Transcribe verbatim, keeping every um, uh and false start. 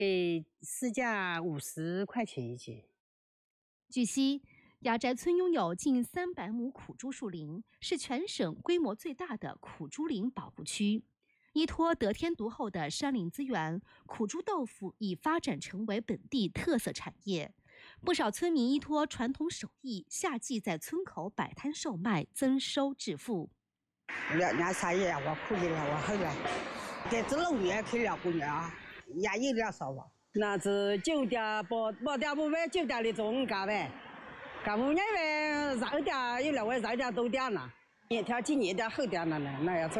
给市价五十块钱一斤。 据悉，雅宅村拥有近三百亩苦猪树林，是全省规模最大的苦猪林保护区。依托得天独厚的山林资源，苦猪豆腐已发展成为本地特色产业。不少村民依托传统手艺，夏季在村口摆摊售卖，增收致富。 两年三月我苦力了，我恨了。在这农业开了过年啊，也有点少吧。那是九点八八点五万九点的钟干呗，干五年呗，热点有两万热点多点了，明天今年点后点了呢，那要走。